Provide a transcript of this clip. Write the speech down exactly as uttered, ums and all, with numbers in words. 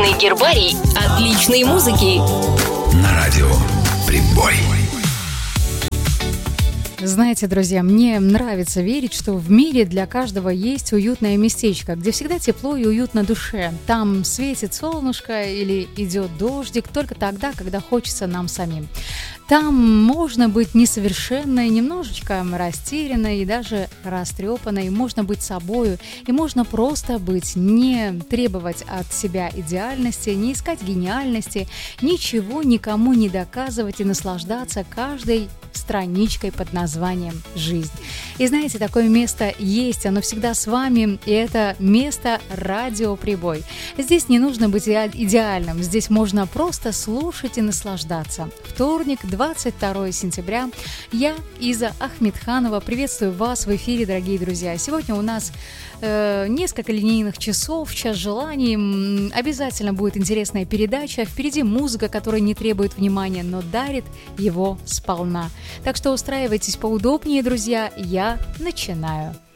Отличный гербарий отличной музыки. На радио Прибой. Знаете, друзья, мне нравится верить, что в мире для каждого есть уютное местечко, где всегда тепло и уютно душе. Там светит солнышко или идет дождик только тогда, когда хочется нам самим. Там можно быть несовершенной, немножечко растерянной и даже растрепанной. Можно быть собою, и можно просто быть, не требовать от себя идеальности, не искать гениальности, ничего никому не доказывать и наслаждаться каждой страничкой под названием «Жизнь». И знаете, такое место есть, оно всегда с вами, и это место «Радио Прибой». Здесь не нужно быть идеальным, здесь можно просто слушать и наслаждаться. Вторник, двадцать второе сентября. Я, Иза Ахмедханова, приветствую вас в эфире, дорогие друзья. Сегодня у нас э, несколько линейных часов, час желаний. Обязательно будет интересная передача. Впереди музыка, которая не требует внимания, но дарит его сполна. Так что устраивайтесь поудобнее, друзья. Я начинаю.